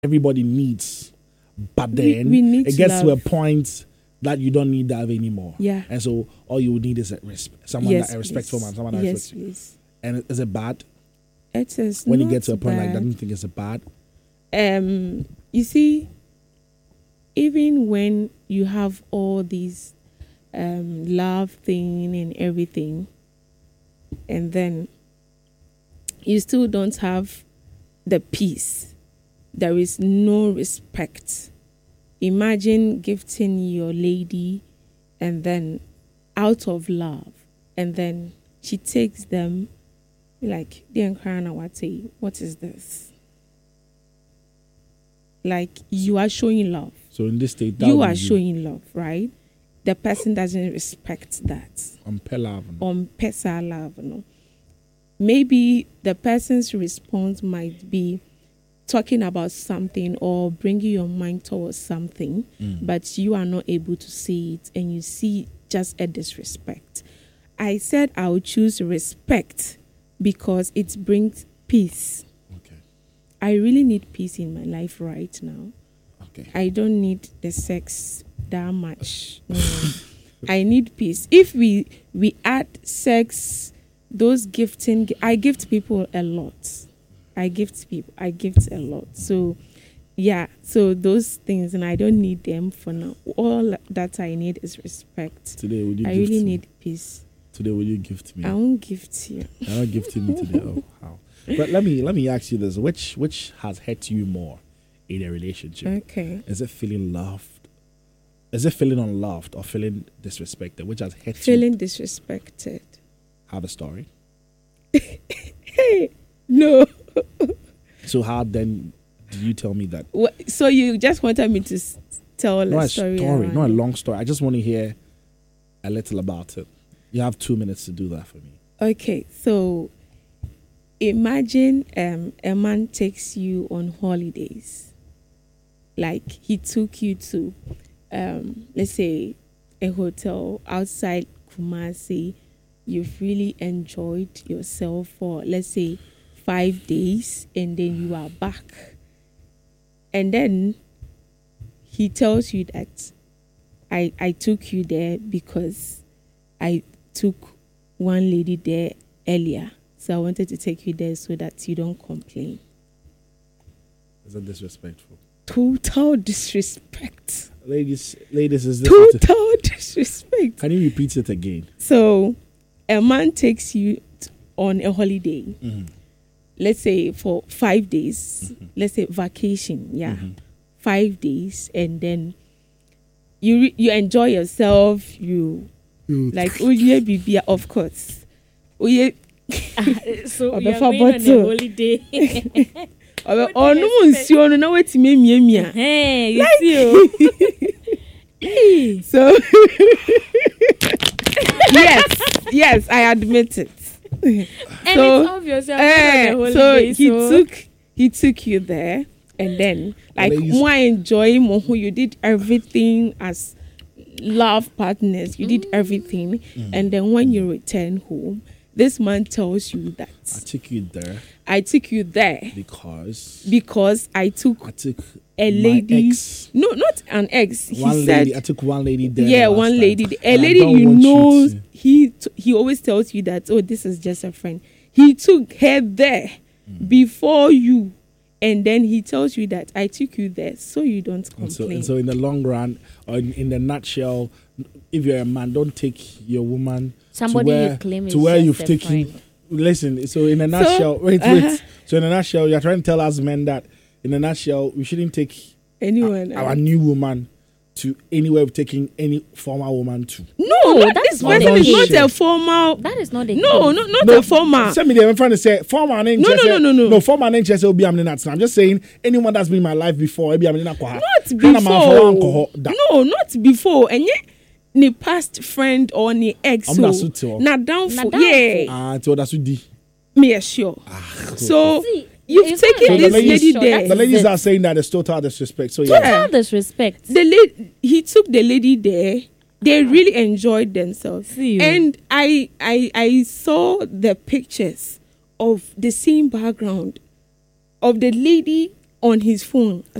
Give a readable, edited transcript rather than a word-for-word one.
everybody needs, but then we need it gets love. to a point that you don't need that anymore. Yeah. And so all you need is someone Yes, that a respectful please. man, someone that Yes, respects you. please. And is it bad It is when you not get to a point like that? I bad. don't think it's bad. You see, even when you have all these love thing and everything, and then you still don't have the peace, there is no respect. Imagine gifting your lady and then out of love, and then she takes them like, what is this? Like, you are showing love. So in this state, You are showing love, right? The person doesn't respect that. On pesa love, no. Maybe the person's response might be talking about something or bringing your mind towards something, but you are not able to see it, and you see just a disrespect. I said I would choose respect because it brings peace. Okay. I really need peace in my life right now. Okay. I don't need the sex that much. No. I need peace. If we add sex, those gifting, I gift people a lot. I gift a lot. So, yeah, so those things, and I don't need them for now. All that I need is respect. Today, would you I gift really me? need peace. Today, will you gift me? I won't gift you. You're not gifting me today. Oh, how? But let me ask you this: which has hurt you more in a relationship? Okay. Is it feeling loved? Is it feeling unloved or feeling disrespected? Which has hurt you? Feeling disrespected. Have a story. No. So how then do you tell me that? So you just wanted me to tell Not a a story? story, around not a it. long story. I just want to hear a little about it. You have 2 minutes to do that for me. Okay, so imagine a man takes you on holidays. Like he took you to, let's say, a hotel outside Kumasi. You've really enjoyed yourself for, let's say, 5 days, and then you are back. And then he tells you that I took you there because I took one lady there earlier. So I wanted to take you there so that you don't complain. Is that disrespectful? Total disrespect. Ladies, is this Total disrespect. Can you repeat it again? So a man takes you on a holiday. Mm-hmm. Let's say for 5 days. Mm-hmm. Let's say vacation. Yeah. Mm-hmm. 5 days, and then you enjoy yourself. You like bibia, of course. So you're going on a holiday. Hey, you see. So yes, I admit it. And So, it's obvious you're going on a so holiday. he took you there, and then like ladies- more enjoying more, you did everything as love partners. You did everything, and then when you return home, this man tells you that I took you there I took you there because I took I took a my lady. ex. No, not an ex. He One said, lady. I took one lady there. yeah, last one time, lady. A and I lady don't you want know. to- He always tells you that, oh, this is just a friend. He took her there before you, and then he tells you that I took you there so you don't complain. And so in the long run, or in the nutshell, if you're a man, don't take your woman Somebody to where, you claim is to where just you've a taken. friend. Listen, so in a nutshell, wait. So in a nutshell, you're trying to tell us men that in a nutshell, we shouldn't take Anyone? our new woman to anywhere we've taken any former woman to. No, that this is not person the is not case. a formal. That is not a No, case. not a formal. Send me there. I'm trying to say former name. No. No, former name. Just will be. I'm just saying anyone that's been in my life before. Maybe I'm Not before. That. No, not before. And yet, ni past friend or ni ex. I'm not so Na down for Na down yeah. So that's what the. Me sure. So See, you've it's taken not this like lady sure, there. The ladies are saying that it's total disrespect. So yeah. Total disrespect. He took the lady there. They really enjoyed themselves. See you. And I saw the pictures of the same background of the lady on his phone.